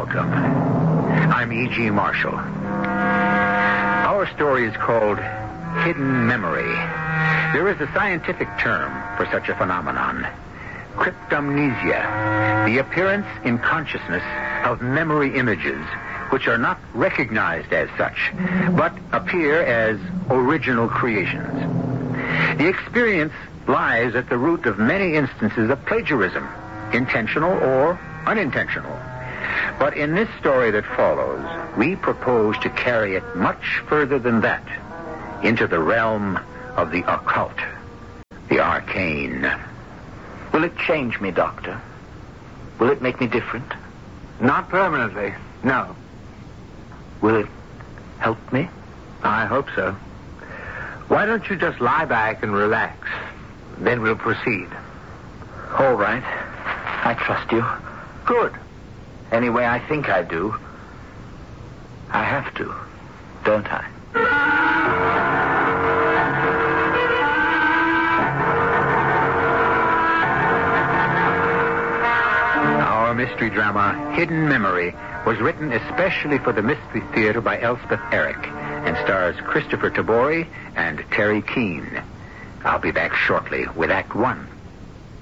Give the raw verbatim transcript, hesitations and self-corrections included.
welcome. I'm E G. Marshall. Our story is called Hidden Memory. There is a scientific term for such a phenomenon: cryptomnesia, the appearance in consciousness of memory images which are not recognized as such, but appear as original creations. The experience lies at the root of many instances of plagiarism, intentional or unintentional. But in this story that follows, we propose to carry it much further than that, into the realm of the occult, the arcane. Will it change me, Doctor? Will it make me different? Not permanently, no. Will it help me? I hope so. Why don't you just lie back and relax? Then we'll proceed. All right. I trust you. Good. Anyway, I think I do. I have to, don't I? Our mystery drama, Hidden Memory, was written especially for the Mystery Theater by Elspeth Eric and stars Christopher Tabori and Terry Keane. I'll be back shortly with Act One.